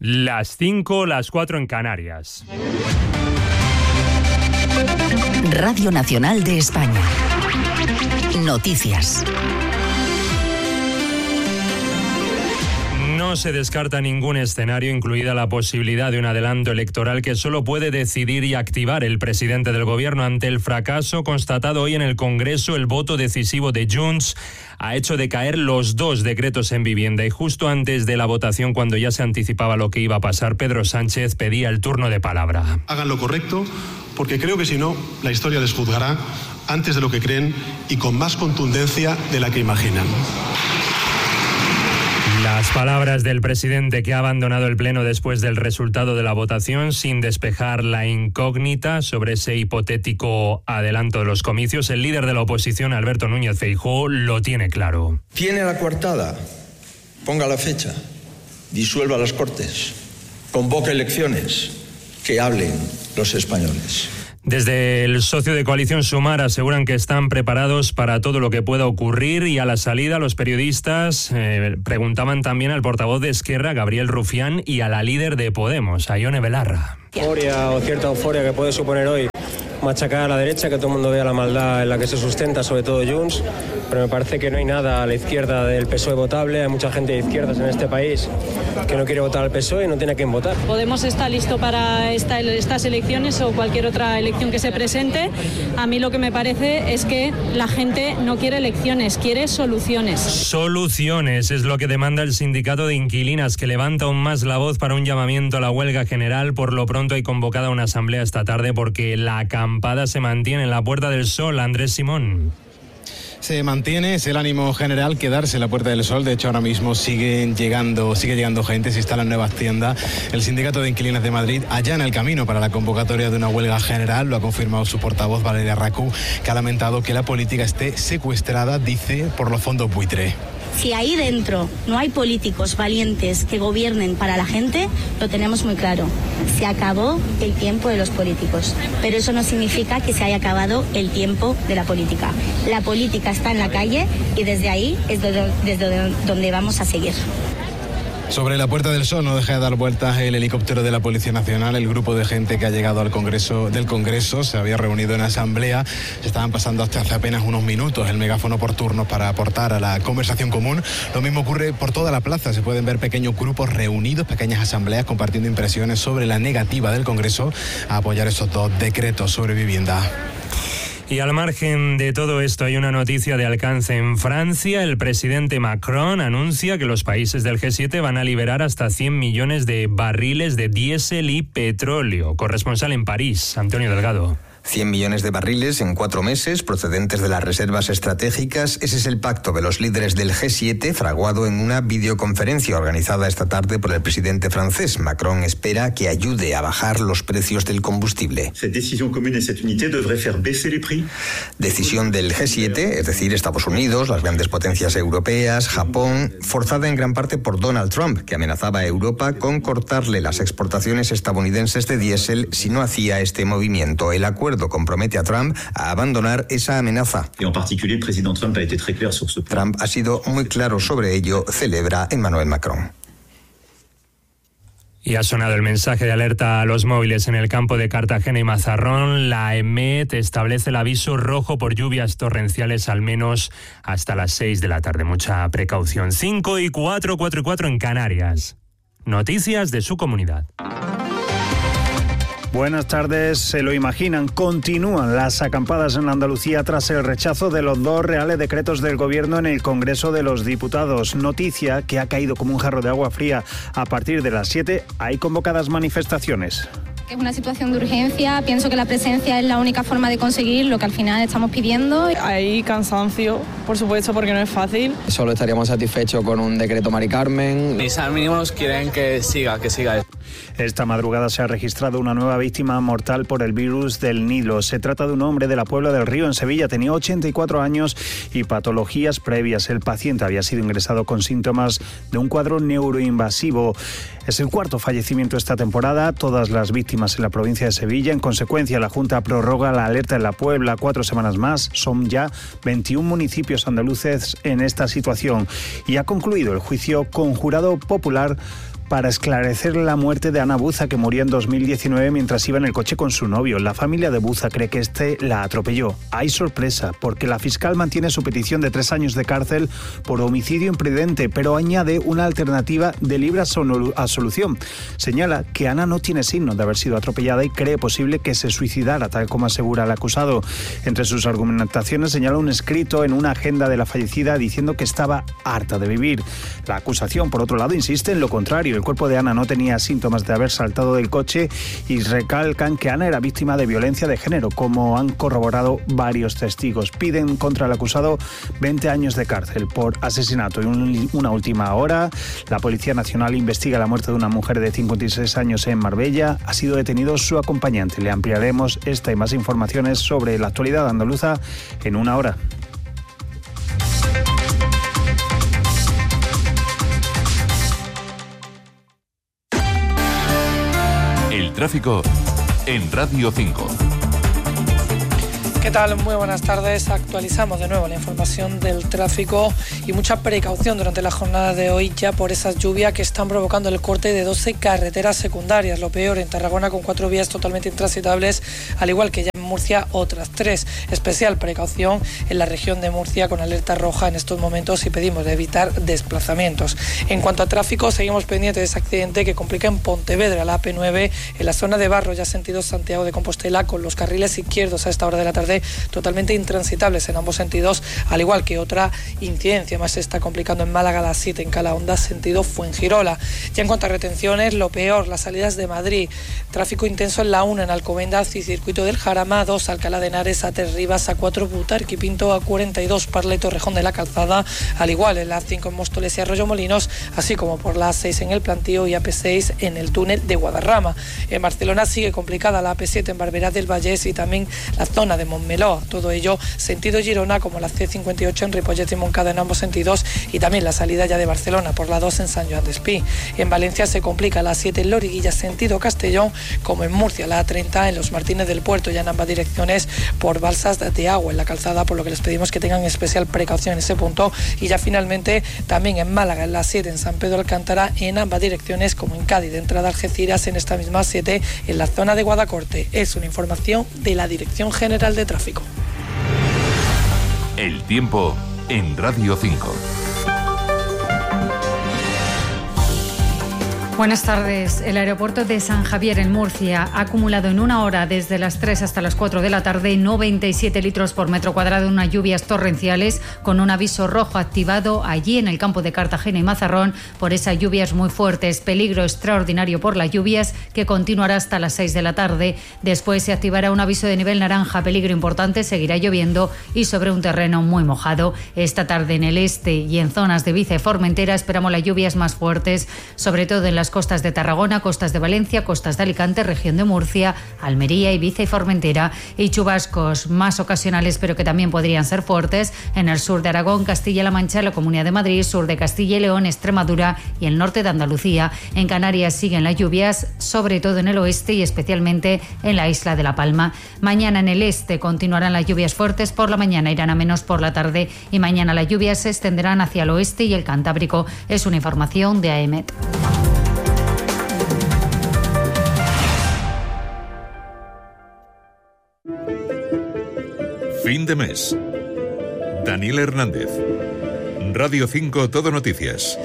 Las 5, las 4 en Canarias. Radio Nacional de España. Noticias. No se descarta ningún escenario, incluida la posibilidad de un adelanto electoral que solo puede decidir y activar el presidente del gobierno. Ante el fracaso constatado hoy en el Congreso, el voto decisivo de Junts ha hecho decaer los 2 decretos en vivienda, y justo antes de la votación, cuando ya se anticipaba lo que iba a pasar, Pedro Sánchez pedía el turno de palabra. Hagan lo correcto, porque creo que si no, la historia les juzgará antes de lo que creen y con más contundencia de la que imaginan. Las palabras del presidente, que ha abandonado el pleno después del resultado de la votación, sin despejar la incógnita sobre ese hipotético adelanto de los comicios. El líder de la oposición, Alberto Núñez Feijóo, lo tiene claro. Tiene la coartada, ponga la fecha, disuelva las Cortes, convoque elecciones, que hablen los españoles. Desde el socio de coalición Sumar aseguran que están preparados para todo lo que pueda ocurrir, y a la salida los periodistas preguntaban también al portavoz de Esquerra, Gabriel Rufián, y a la líder de Podemos, a Ione Belarra. Euforia o cierta euforia que puede suponer hoy machacar a la derecha, que todo el mundo vea la maldad en la que se sustenta, sobre todo Junts, pero me parece que no hay nada a la izquierda del PSOE votable. Hay mucha gente de izquierdas en este país que no quiere votar al PSOE y no tiene a quién votar. Podemos estar listo para estas elecciones o cualquier otra elección que se presente. A mí lo que me parece es que la gente no quiere elecciones, quiere soluciones. Soluciones es lo que demanda el sindicato de inquilinas, que levanta aún más la voz para un llamamiento a la huelga general. Por lo pronto hay convocada una asamblea esta tarde porque la acampada se mantiene en la Puerta del Sol. Andrés Simón. Se mantiene, es el ánimo general quedarse en la Puerta del Sol. De hecho, ahora mismo sigue llegando gente, se instalan nuevas tiendas. El Sindicato de Inquilinas de Madrid allana el camino para la convocatoria de una huelga general. Lo ha confirmado su portavoz, Valeria Racú, que ha lamentado que la política esté secuestrada, dice, por los fondos buitre. Si ahí dentro no hay políticos valientes que gobiernen para la gente, lo tenemos muy claro. Se acabó el tiempo de los políticos. Pero eso no significa que se haya acabado el tiempo de la política. La política está en la calle y desde ahí es desde donde vamos a seguir. Sobre la Puerta del Sol no deja de dar vueltas el helicóptero de la Policía Nacional. El grupo de gente que ha llegado al Congreso se había reunido en asamblea. Se estaban pasando hasta hace apenas unos minutos el megáfono por turnos para aportar a la conversación común. Lo mismo ocurre por toda la plaza. Se pueden ver pequeños grupos reunidos, pequeñas asambleas, compartiendo impresiones sobre la negativa del Congreso a apoyar esos 2 decretos sobre vivienda. Y al margen de todo esto, hay una noticia de alcance en Francia. El presidente Macron anuncia que los países del G7 van a liberar hasta 100 millones de barriles de diésel y petróleo. Corresponsal en París, Antonio Delgado. 100 millones de barriles en 4 meses, procedentes de las reservas estratégicas. Ese es el pacto de los líderes del G7, fraguado en una videoconferencia organizada esta tarde por el presidente francés. Macron espera que ayude a bajar los precios del combustible. Decisión del G7, es decir, Estados Unidos, las grandes potencias europeas, Japón, forzada en gran parte por Donald Trump, que amenazaba a Europa con cortarle las exportaciones estadounidenses de diésel si no hacía este movimiento. El acuerdo compromete a Trump a abandonar esa amenaza. Trump ha sido muy claro sobre ello, celebra Emmanuel Macron. Y ha sonado el mensaje de alerta a los móviles en el campo de Cartagena y Mazarrón. La EMET establece el aviso rojo por lluvias torrenciales al menos hasta las 6 de la tarde. Mucha precaución. 5 y 4, 4 y 4 en Canarias. Noticias de su comunidad. Buenas tardes. Se lo imaginan, continúan las acampadas en Andalucía tras el rechazo de los 2 reales decretos del Gobierno en el Congreso de los Diputados. Noticia que ha caído como un jarro de agua fría. A partir de las 7 hay convocadas manifestaciones. Es una situación de urgencia, pienso que la presencia es la única forma de conseguir lo que al final estamos pidiendo. Hay cansancio, por supuesto, porque no es fácil. Solo estaríamos satisfechos con un decreto Mari Carmen. Mis mínimos quieren que siga. Esta madrugada se ha registrado una nueva víctima mortal por el virus del Nilo. Se trata de un hombre de la Puebla del Río, en Sevilla. Tenía 84 años y patologías previas. El paciente había sido ingresado con síntomas de un cuadro neuroinvasivo. Es el 4º fallecimiento esta temporada, todas las víctimas en la provincia de Sevilla. En consecuencia, la Junta prorroga la alerta en la Puebla 4 semanas más. Son ya 21 municipios andaluces en esta situación. Y ha concluido el juicio conjurado popular para esclarecer la muerte de Ana Buza, que murió en 2019 mientras iba en el coche con su novio. La familia de Buza cree que la atropelló. Hay sorpresa, porque la fiscal mantiene su petición de 3 años de cárcel por homicidio imprudente, pero añade una alternativa de libre absolución. Señala que Ana no tiene signo de haber sido atropellada y cree posible que se suicidara, tal como asegura el acusado. Entre sus argumentaciones señala un escrito en una agenda de la fallecida diciendo que estaba harta de vivir. La acusación, por otro lado, insiste en lo contrario. El cuerpo de Ana no tenía síntomas de haber saltado del coche y recalcan que Ana era víctima de violencia de género, como han corroborado varios testigos. Piden contra el acusado 20 años de cárcel por asesinato. Y una última hora, la Policía Nacional investiga la muerte de una mujer de 56 años en Marbella. Ha sido detenido su acompañante. Le ampliaremos esta y más informaciones sobre la actualidad andaluza en una hora. El tráfico en Radio 5. ¿Qué tal? Muy buenas tardes. Actualizamos de nuevo la información del tráfico y mucha precaución durante la jornada de hoy ya por esas lluvias que están provocando el corte de 12 carreteras secundarias. Lo peor en Tarragona, con 4 vías totalmente intransitables, al igual que ya en Murcia otras 3. Especial precaución en la región de Murcia con alerta roja en estos momentos y pedimos de evitar desplazamientos. En cuanto a tráfico, seguimos pendientes de ese accidente que complica en Pontevedra, la AP9, en la zona de Barro, ya sentido Santiago de Compostela, con los carriles izquierdos a esta hora de la tarde totalmente intransitables en ambos sentidos, al igual que otra incidencia más se está complicando en Málaga, la 7 en Calahonda, sentido Fuengirola. Ya en cuanto a retenciones, lo peor, las salidas de Madrid, tráfico intenso en la 1 en Alcobendas y circuito del Jarama, 2 Alcalá de Henares, A3 Rivas, A4 Butarque Pinto, A42 Parla y Torrejón de la Calzada, al igual en la 5 en Móstoles y Arroyo Molinos, así como por la 6 en el Plantío y AP6 en el túnel de Guadarrama. En Barcelona sigue complicada la AP7 en Barberá del Vallés y también la zona de Montmeló. Todo ello sentido Girona, como la C58 en Ripollet y Montcada en ambos sentidos, y también la salida ya de Barcelona por la 2 en San Joan d'Espí. En Valencia se complica la 7 en Loriguilla sentido Castellón, como en Murcia la A30 en Los Martínez del Puerto, ya en ambas direcciones por balsas de agua en la calzada, por lo que les pedimos que tengan especial precaución en ese punto. Y ya finalmente también en Málaga en la 7 en San Pedro Alcántara en ambas direcciones, como en Cádiz de entrada a Algeciras en esta misma 7 en la zona de Guadacorte. Es una información de la Dirección General de Tráfico. El tiempo en Radio 5. Buenas tardes. El aeropuerto de San Javier en Murcia ha acumulado en una hora desde las 3 hasta las 4 de la tarde 97 litros por metro cuadrado en unas lluvias torrenciales, con un aviso rojo activado allí en el campo de Cartagena y Mazarrón por esas lluvias muy fuertes. Peligro extraordinario por las lluvias, que continuará hasta las 6 de la tarde. Después se activará un aviso de nivel naranja, peligro importante, seguirá lloviendo y sobre un terreno muy mojado. Esta tarde en el este y en zonas de Ibiza y Formentera esperamos las lluvias más fuertes, sobre todo en las costas de Tarragona, costas de Valencia, costas de Alicante, región de Murcia, Almería, Ibiza y Formentera, y chubascos más ocasionales, pero que también podrían ser fuertes en el sur de Aragón, Castilla-La Mancha, la Comunidad de Madrid, sur de Castilla y León, Extremadura y el norte de Andalucía. En Canarias siguen las lluvias, sobre todo en el oeste y especialmente en la isla de La Palma. Mañana en el este continuarán las lluvias fuertes, por la mañana irán a menos por la tarde y mañana las lluvias se extenderán hacia el oeste y el Cantábrico. Es una información de AEMET. Fin de mes. Daniel Hernández. Radio 5 Todo Noticias.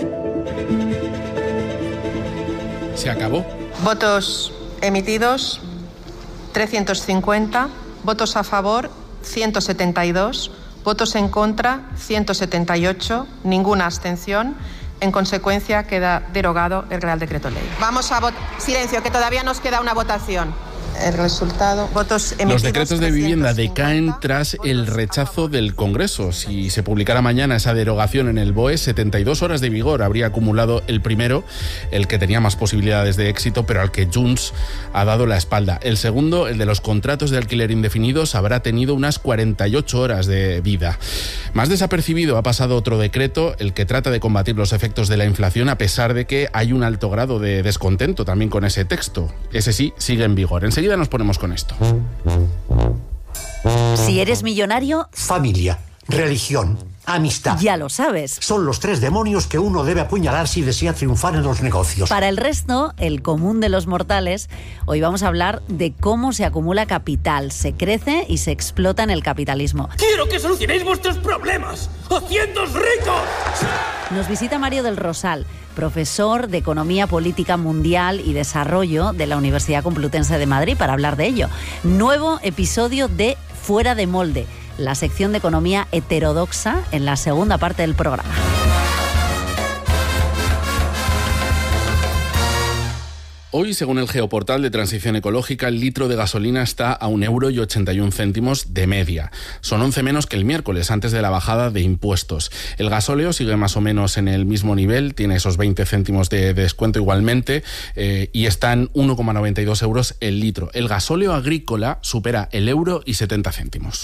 Se acabó. Votos emitidos 350, votos a favor 172, votos en contra 178, ninguna abstención. En consecuencia, queda derogado el Real Decreto Ley. Vamos a votar. Silencio, que todavía nos queda una votación. El resultado, votos emitidos. Los decretos de vivienda decaen tras el rechazo del Congreso. Si se publicara mañana esa derogación en el BOE, 72 horas de vigor habría acumulado el primero, el que tenía más posibilidades de éxito, pero al que Junts ha dado la espalda. El segundo, el de los contratos de alquiler indefinidos, habrá tenido unas 48 horas de vida. Más desapercibido ha pasado otro decreto, el que trata de combatir los efectos de la inflación, a pesar de que hay un alto grado de descontento también con ese texto. Ese sí sigue en vigor. Enseguida nos ponemos con esto. Si eres millonario, familia, religión, amistad. Ya lo sabes. Son los 3 demonios que uno debe apuñalar si desea triunfar en los negocios. Para el resto, el común de los mortales, hoy vamos a hablar de cómo se acumula capital, se crece y se explota en el capitalismo. ¡Quiero que solucionéis vuestros problemas! ¡Haciéndoos ricos! Nos visita Mario del Rosal, profesor de Economía Política Mundial y Desarrollo de la Universidad Complutense de Madrid, para hablar de ello. Nuevo episodio de Fuera de Molde, la sección de economía heterodoxa en la segunda parte del programa. Hoy, según el Geoportal de Transición Ecológica, el litro de gasolina está a 1,81 € de media. Son 11 menos que el miércoles, antes de la bajada de impuestos. El gasóleo sigue más o menos en el mismo nivel, tiene esos 20 céntimos de descuento igualmente, y está en 1,92 € el litro. El gasóleo agrícola supera el €1,70.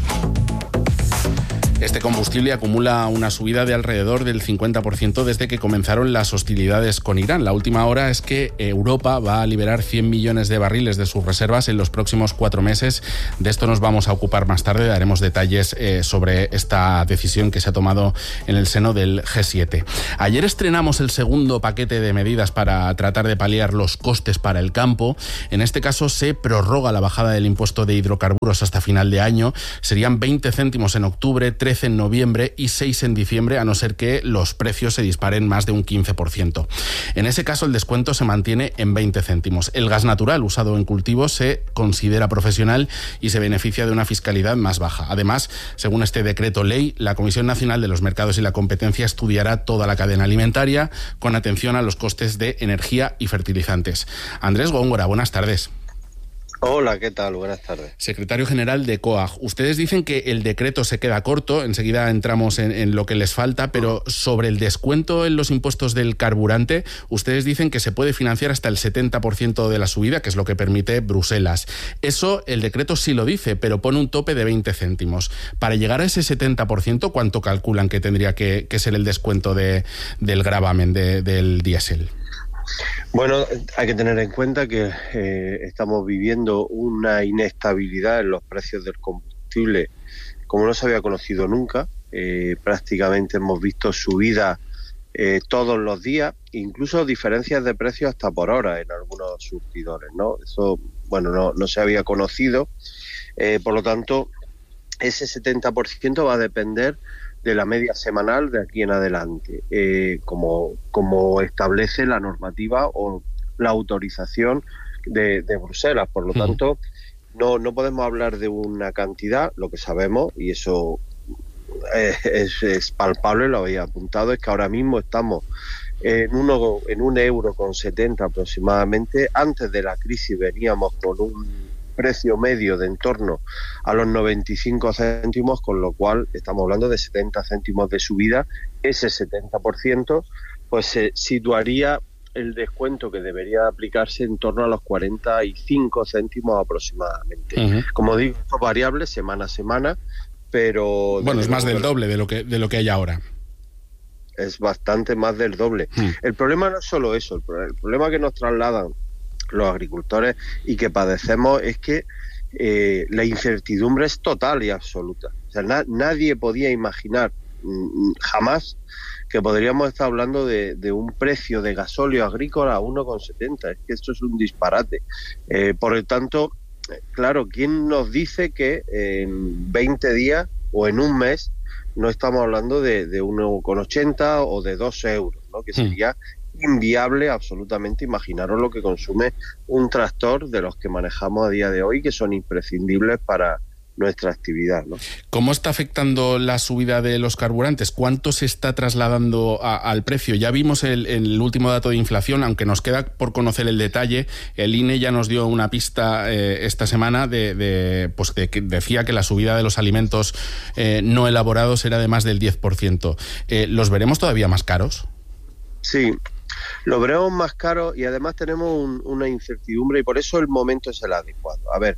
Este combustible acumula una subida de alrededor del 50% desde que comenzaron las hostilidades con Irán. La última hora es que Europa va a liberar 100 millones de barriles de sus reservas en los próximos 4 meses. De esto nos vamos a ocupar más tarde. Daremos detalles sobre esta decisión que se ha tomado en el seno del G7. Ayer estrenamos el segundo paquete de medidas para tratar de paliar los costes para el campo. En este caso se prorroga la bajada del impuesto de hidrocarburos hasta final de año. Serían 20 céntimos en octubre, 13 en noviembre y 6 en diciembre, a no ser que los precios se disparen más de un 15%. En ese caso, el descuento se mantiene en 20 céntimos. El gas natural usado en cultivos se considera profesional y se beneficia de una fiscalidad más baja. Además, según este decreto ley, la Comisión Nacional de los Mercados y la Competencia estudiará toda la cadena alimentaria con atención a los costes de energía y fertilizantes. Andrés Góngora, buenas tardes. Hola, ¿qué tal? Buenas tardes. Secretario General de COAG. Ustedes dicen que el decreto se queda corto, enseguida entramos en lo que les falta, pero sobre el descuento en los impuestos del carburante, ustedes dicen que se puede financiar hasta el 70% de la subida, que es lo que permite Bruselas. Eso el decreto sí lo dice, pero pone un tope de 20 céntimos. Para llegar a ese 70%, ¿cuánto calculan que tendría que ser el descuento del gravamen del diésel? Bueno, hay que tener en cuenta que estamos viviendo una inestabilidad en los precios del combustible como no se había conocido nunca. Prácticamente hemos visto subidas todos los días, incluso diferencias de precios hasta por hora en algunos surtidores, ¿no? Eso, bueno, no se había conocido. Por lo tanto, ese 70% va a depender de la media semanal de aquí en adelante, como establece la normativa o la autorización de Bruselas. Por lo tanto, no podemos hablar de una cantidad. Lo que sabemos, y eso es palpable, lo había apuntado, es que ahora mismo estamos en 1,70 € aproximadamente. Antes de la crisis veníamos con un precio medio de en torno a los 95 céntimos, con lo cual estamos hablando de 70 céntimos de subida. Ese 70% pues se situaría el descuento que debería aplicarse en torno a los 45 céntimos aproximadamente. Como digo, esto es variable semana a semana, pero... Bueno, es más del doble de lo que hay ahora. Es bastante más del doble. El problema no es solo eso, el problema que nos trasladan los agricultores y que padecemos es que la incertidumbre es total y absoluta. O sea, nadie podía imaginar jamás que podríamos estar hablando de un precio de gasóleo agrícola a 1,70. Es que esto es un disparate. Por lo tanto, claro, ¿quién nos dice que en 20 días o en un mes no estamos hablando de 1,80 o de 2 euros, ¿no? Que sería inviable absolutamente. Imaginaros lo que consume un tractor de los que manejamos a día de hoy, que son imprescindibles para nuestra actividad, ¿no? ¿Cómo está afectando la subida de los carburantes? ¿Cuánto se está trasladando al precio? Ya vimos el último dato de inflación, aunque nos queda por conocer el detalle. El INE ya nos dio una pista esta semana de que decía que la subida de los alimentos no elaborados era de más del 10%. ¿Los veremos todavía más caros? Sí, lo veremos más caro y además tenemos una incertidumbre, y por eso el momento es el adecuado. A ver,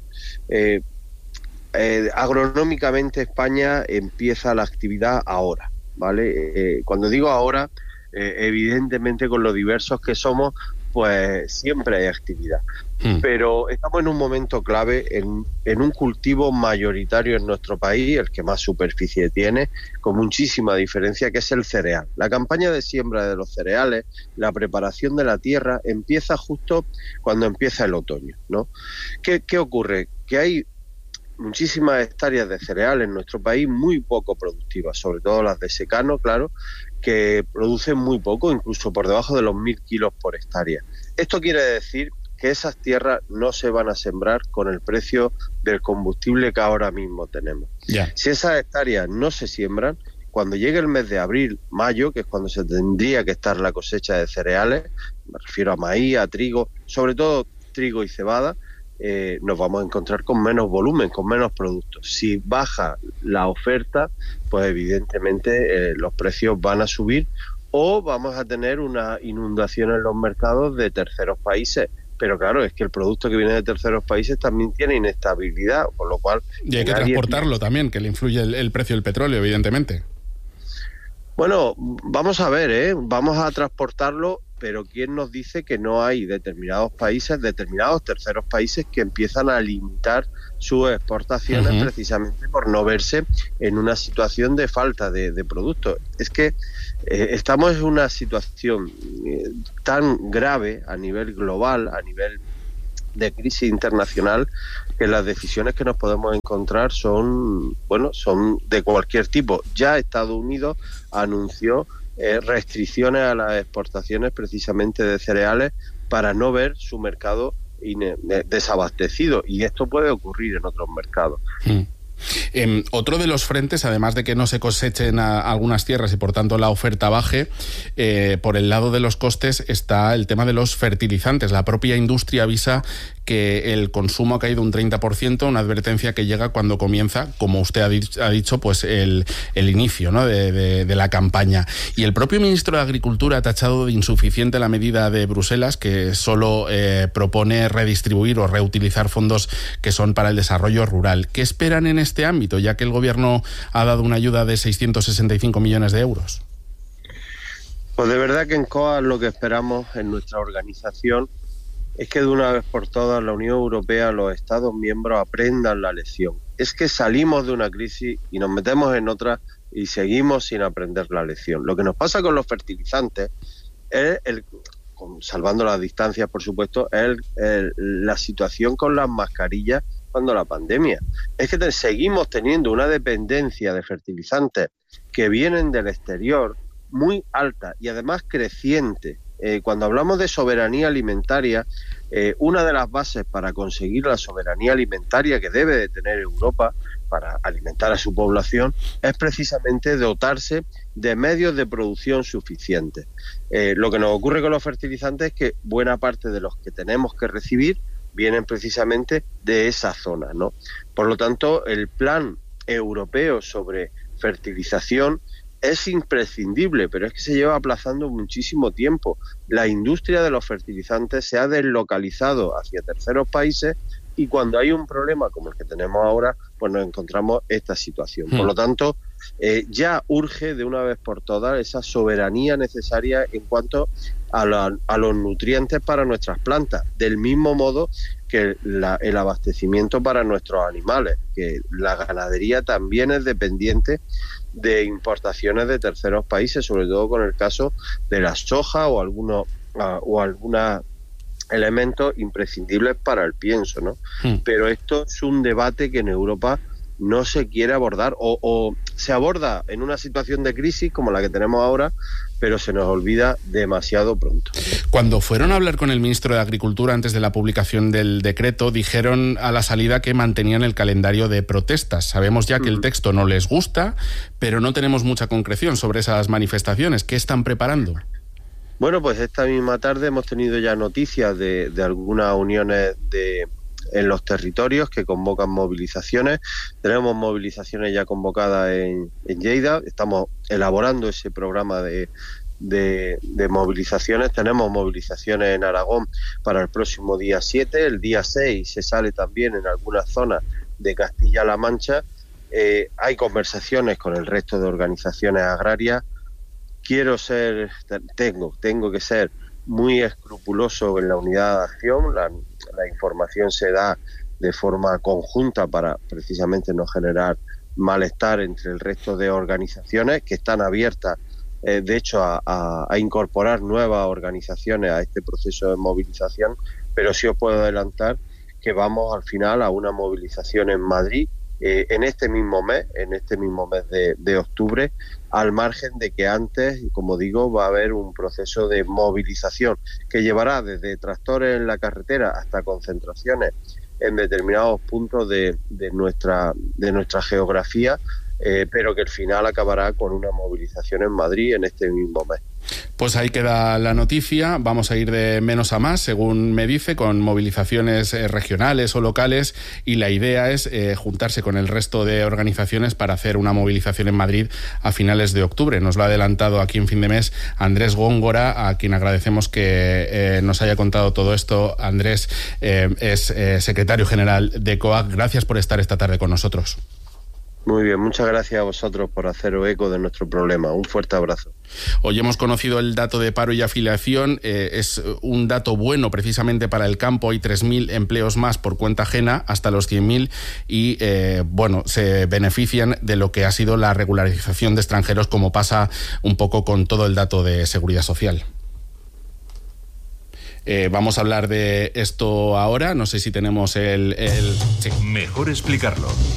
agronómicamente España empieza la actividad ahora, ¿vale? Cuando digo ahora, evidentemente con lo diversos que somos, pues siempre hay actividad. Pero estamos en un momento clave, en un cultivo mayoritario en nuestro país, el que más superficie tiene, con muchísima diferencia, que es el cereal. La campaña de siembra de los cereales, la preparación de la tierra, empieza justo cuando empieza el otoño, ¿no? ¿Qué ocurre? Que hay muchísimas hectáreas de cereal en nuestro país muy poco productivas, sobre todo las de secano, claro, que producen muy poco, incluso por debajo de los 1.000 kilos por hectárea. Esto quiere decir que esas tierras no se van a sembrar con el precio del combustible que ahora mismo tenemos. Si esas hectáreas no se siembran, cuando llegue el mes de abril, mayo, que es cuando se tendría que estar la cosecha de cereales, me refiero a maíz, a trigo, sobre todo trigo y cebada, nos vamos a encontrar con menos volumen, con menos productos. Si baja la oferta, pues evidentemente los precios van a subir, o vamos a tener una inundación en los mercados de terceros países. Pero claro, es que el producto que viene de terceros países también tiene inestabilidad, con lo cual... Y hay que transportarlo también, que le influye el precio del petróleo, evidentemente. Bueno, vamos a ver, vamos a transportarlo, pero ¿quién nos dice que no hay determinados países, determinados terceros países que empiezan a limitar sus exportaciones precisamente por no verse en una situación de falta de productos? Es que estamos en una situación tan grave a nivel global, a nivel de crisis internacional, que las decisiones que nos podemos encontrar son de cualquier tipo. Ya Estados Unidos anunció restricciones a las exportaciones precisamente de cereales para no ver su mercado desabastecido, y esto puede ocurrir en otros mercados. Otro de los frentes, además de que no se cosechen algunas tierras y por tanto la oferta baje, por el lado de los costes está el tema de los fertilizantes. La propia industria avisa que el consumo ha caído un 30%, una advertencia que llega cuando comienza, como usted ha dicho, pues el inicio, ¿no?, de la campaña. Y el propio ministro de Agricultura ha tachado de insuficiente la medida de Bruselas, que solo propone redistribuir o reutilizar fondos que son para el desarrollo rural. ¿Qué esperan en este ámbito, ya que el Gobierno ha dado una ayuda de 665 millones de euros? Pues de verdad que en COA lo que esperamos en nuestra organización es que de una vez por todas la Unión Europea, los Estados miembros aprendan la lección. Es que salimos de una crisis y nos metemos en otra y seguimos sin aprender la lección. Lo que nos pasa con los fertilizantes es, salvando las distancias por supuesto, es la situación con las mascarillas cuando la pandemia. Es que seguimos teniendo una dependencia de fertilizantes que vienen del exterior muy alta y además creciente. Cuando hablamos de soberanía alimentaria, una de las bases para conseguir la soberanía alimentaria que debe de tener Europa para alimentar a su población es precisamente dotarse de medios de producción suficientes. Lo que nos ocurre con los fertilizantes es que buena parte de los que tenemos que recibir vienen precisamente de esa zona, ¿no? Por lo tanto, el plan europeo sobre fertilización es imprescindible, pero es que se lleva aplazando muchísimo tiempo. La industria de los fertilizantes se ha deslocalizado hacia terceros países y cuando hay un problema como el que tenemos ahora, pues nos encontramos esta situación. Por lo tanto, ya urge de una vez por todas esa soberanía necesaria en cuanto a los nutrientes para nuestras plantas, del mismo modo que el abastecimiento para nuestros animales, que la ganadería también es dependiente de importaciones de terceros países, sobre todo con el caso de la soja o algunos elementos imprescindibles para el pienso, ¿no? Pero esto es un debate que en Europa no se quiere abordar o se aborda en una situación de crisis como la que tenemos ahora, pero se nos olvida demasiado pronto. Cuando fueron a hablar con el ministro de Agricultura antes de la publicación del decreto, dijeron a la salida que mantenían el calendario de protestas. Sabemos ya que el texto no les gusta, pero no tenemos mucha concreción sobre esas manifestaciones. ¿Qué están preparando? Bueno, pues esta misma tarde hemos tenido ya noticias de algunas uniones en los territorios que convocan movilizaciones. Tenemos movilizaciones ya convocadas en Lleida, estamos elaborando ese programa de movilizaciones. Tenemos movilizaciones en Aragón para el próximo día 7, el día 6 se sale también en algunas zonas de Castilla-La Mancha. Hay conversaciones con el resto de organizaciones agrarias tengo que ser muy escrupuloso en la unidad de acción. La información se da de forma conjunta para precisamente no generar malestar entre el resto de organizaciones que están abiertas, de hecho, a incorporar nuevas organizaciones a este proceso de movilización, pero sí os puedo adelantar que vamos al final a una movilización en Madrid en este mismo mes de octubre, al margen de que antes, como digo, va a haber un proceso de movilización que llevará desde tractores en la carretera hasta concentraciones en determinados puntos de nuestra geografía, pero que al final acabará con una movilización en Madrid en este mismo mes. Pues ahí queda la noticia. Vamos a ir de menos a más, según me dice, con movilizaciones regionales o locales, y la idea es juntarse con el resto de organizaciones para hacer una movilización en Madrid a finales de octubre. Nos lo ha adelantado aquí en Fin de Mes Andrés Góngora, a quien agradecemos que nos haya contado todo esto. Andrés es secretario general de COAG. Gracias por estar esta tarde con nosotros. Muy bien, muchas gracias a vosotros por haceros eco de nuestro problema. Un fuerte abrazo. Hoy hemos conocido el dato de paro y afiliación. Es un dato bueno precisamente para el campo. Hay 3.000 empleos más por cuenta ajena, hasta los 100.000, y se benefician de lo que ha sido la regularización de extranjeros, como pasa un poco con todo el dato de seguridad social. Vamos a hablar de esto ahora. No sé si tenemos el... Sí. Mejor explicarlo.